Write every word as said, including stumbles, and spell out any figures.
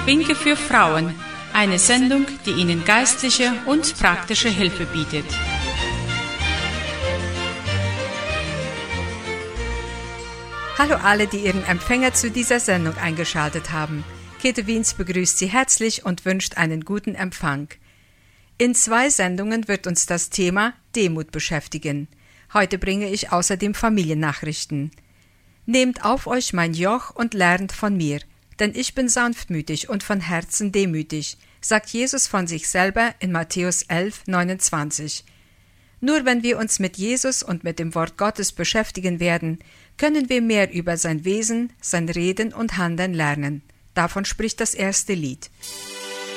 Winke für Frauen, eine Sendung, die Ihnen geistliche und praktische Hilfe bietet. Hallo alle, die Ihren Empfänger zu dieser Sendung eingeschaltet haben. Käthe Wiens begrüßt Sie herzlich und wünscht einen guten Empfang. In zwei Sendungen wird uns das Thema Demut beschäftigen. Heute bringe ich außerdem Familiennachrichten. Nehmt auf euch mein Joch und lernt von mir, denn ich bin sanftmütig und von Herzen demütig, sagt Jesus von sich selber in Matthäus elf, neunundzwanzig. Nur wenn wir uns mit Jesus und mit dem Wort Gottes beschäftigen werden, können wir mehr über sein Wesen, sein Reden und Handeln lernen. Davon spricht das erste Lied.